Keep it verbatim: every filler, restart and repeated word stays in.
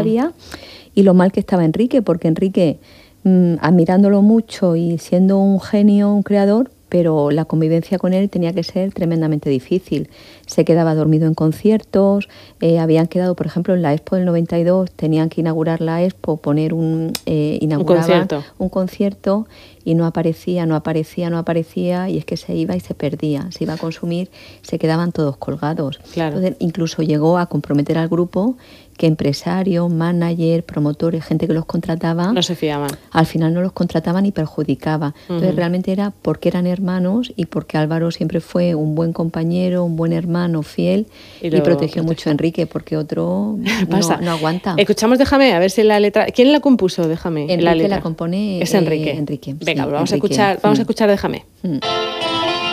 quería, y lo mal que estaba Enrique, porque Enrique, mmm, admirándolo mucho y siendo un genio, un creador, pero la convivencia con él tenía que ser tremendamente difícil. Se quedaba dormido en conciertos, eh, habían quedado, por ejemplo, en la Expo del noventa y dos, tenían que inaugurar la Expo, poner un, eh, inauguraban un concierto. un concierto y no aparecía, no aparecía, no aparecía, y es que se iba y se perdía, se iba a consumir, se quedaban todos colgados. Claro. Entonces, incluso llegó a comprometer al grupo que empresarios, manager, promotores, gente que los contrataba, no se fiaban. Al final no los contrataban y perjudicaba. Entonces, uh-huh. realmente era porque eran hermanos y porque Álvaro siempre fue un buen compañero, un buen hermano, fiel, y, y protegió protege. mucho a Enrique, porque otro no, no aguanta. Escuchamos Déjame, a ver si la letra... ¿Quién la compuso, Déjame? Enrique la, letra? la compone es Enrique. Eh, Enrique. Venga, sí, vamos, Enrique. A escuchar, vamos mm. a escuchar Déjame. Mm.